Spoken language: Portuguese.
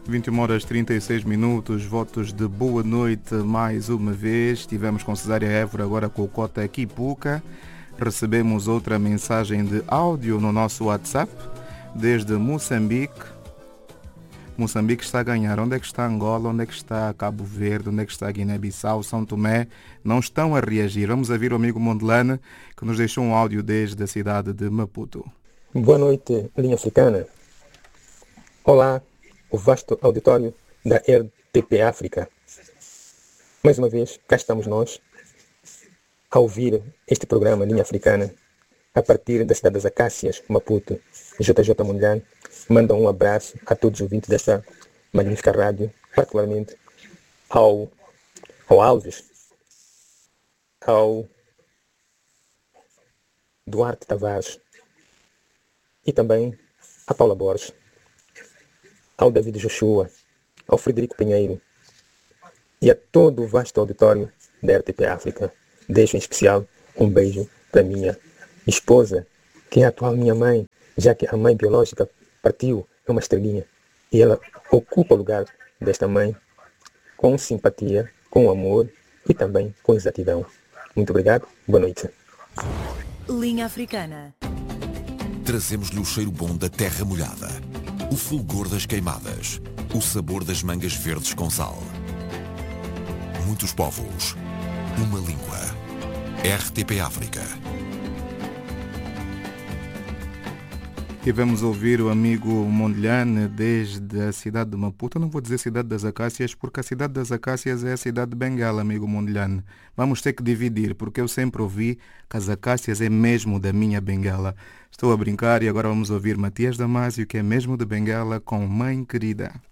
21 horas 36 minutos, votos de boa noite mais uma vez. Estivemos com Cesária Évora, agora com o Cota Kipuka. Recebemos outra mensagem de áudio no nosso WhatsApp, desde Moçambique. Moçambique está a ganhar. Onde é que está Angola? Onde é que está Cabo Verde? Onde é que está Guiné-Bissau? São Tomé? Não estão a reagir. Vamos ouvir o amigo Mondelane, que nos deixou um áudio desde a cidade de Maputo. Boa noite, linha africana. Olá, o vasto auditório da RTP África. Mais uma vez, cá estamos nós a ouvir este programa Linha Africana a partir da cidade das Acácias, Maputo. JJ Mundial manda um abraço a todos os ouvintes desta magnífica rádio, particularmente ao Alves, ao Duarte Tavares e também a Paula Borges, ao David Joshua, ao Frederico Pinheiro e a todo o vasto auditório da RTP África. Deixo em especial um beijo para minha esposa, que é a atual minha mãe, já que a mãe biológica partiu, é uma estrelinha, e ela ocupa o lugar desta mãe com simpatia, com amor e também com exatidão. Muito obrigado, boa noite. Linha Africana. Trazemos-lhe o cheiro bom da terra molhada, o fulgor das queimadas, o sabor das mangas verdes com sal. Muitos povos, uma língua. RTP África. E vamos ouvir o amigo Mondelane desde a cidade de Maputo. Eu não vou dizer cidade das Acácias, porque a cidade das Acácias é a cidade de Benguela, amigo Mondelane. Vamos ter que dividir, porque eu sempre ouvi que as Acácias é mesmo da minha Benguela. Estou a brincar e agora vamos ouvir Matias Damasio, que é mesmo de Benguela, com Mãe Querida.